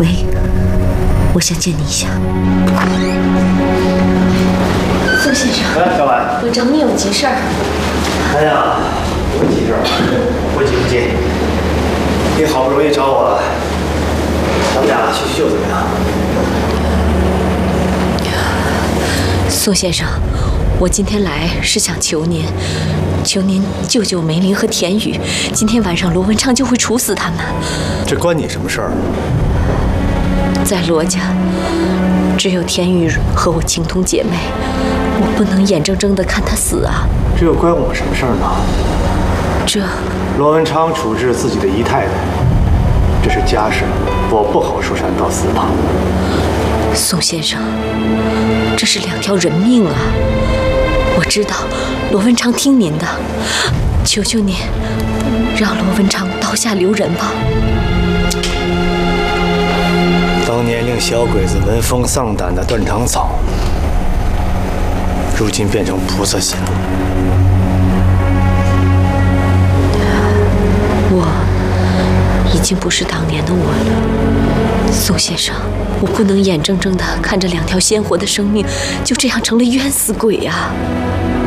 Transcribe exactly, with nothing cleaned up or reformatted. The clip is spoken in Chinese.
喂，我想见你一下。宋先生， 哎，小婉， 我找你有急事儿。 哎呀，有急事儿，不急不急。你好不容易找我了，咱们俩叙叙旧怎么样？ 宋先生，我今天来是想求您，求您救救梅林和田雨。今天晚上罗文昌就会处死他们。 这关你什么事儿？ 在罗家，只有田雨和我情同姐妹，我不能眼睁睁地看她死啊！ 这又关我什么事儿呢？ 这罗文昌处置自己的姨太太，这是家事，我不好说三道四吧。 宋先生，这是两条人命啊！我知道罗文昌听您的，求求您，让罗文昌刀下留人吧。 当年令小鬼子闻风丧胆的断肠草，如今变成菩萨心了。 我已经不是当年的我了，宋先生，我不能眼睁睁地看着两条鲜活的生命就这样成了冤死鬼啊！